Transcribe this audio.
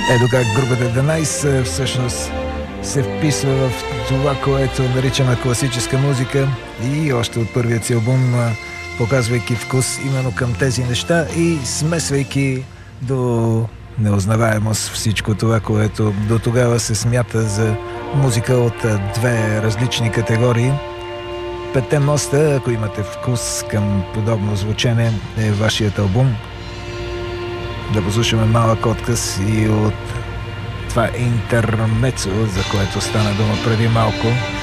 Ето как групата The Nice всъщност се вписва в това, което наричаме класическа музика и още от първият си албум, показвайки вкус именно към тези неща и смесвайки до неузнаваемост всичко това, което до тогава се смята за музика от две различни категории. Петте моста, ако имате вкус към подобно звучене, е вашият албум. Да послушаме малък отказ и от това интермецо, за което стана дума преди малко.